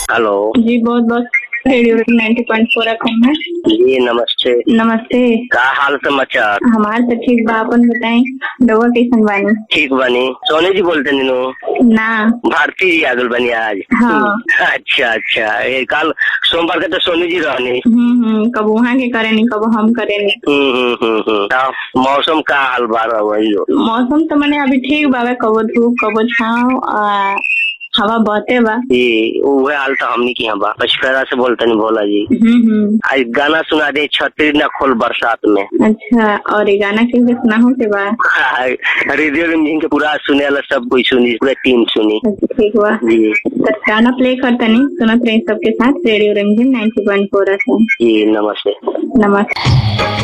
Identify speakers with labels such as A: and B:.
A: Hello
B: जी, बहुत बहुत रेडियो 90.4 एफएम है।
A: जी नमस्ते।
B: नमस्ते।
A: का हाल समाचार?
B: हमार तो ठीक बा, अपन बताई रउआ कैसन बानी?
A: ठीक बनी। सोनी जी बोलते नीनू?
B: ना,
A: भारती जी आगल बनी आज।
B: हाँ।
A: अच्छा अच्छा, ये कल सोमवार के तो सोनी जी रहनी।
B: कब वहाँ के करे नहीं, कब हम करे नहीं।
A: मौसम का हाल बा वही हो?
B: मौसम तो मने अभी ठीक बा, कबो धूप कबो छाव, हवा बहते बा।
A: जी वह हाल तो हमनी की यहाँ बा। पचफेरा से बोलते नहीं भोला जी। आज गाना सुना दे, छतरी न खोल बरसात में।
B: अच्छा, और ये गाना किसे सुनाहू के बा?
A: रेडियो रंजीन के पूरा सुने वाला सब कोई सुनी, पूरा टीम सुनी।
B: ठीक बा
A: जी।
B: तो गाना प्ले करता नहीं, सुनत रही सबके साथ रेडियो रंजीन 90.4 एफएम।
A: जी नमस्ते।
B: नमस्ते।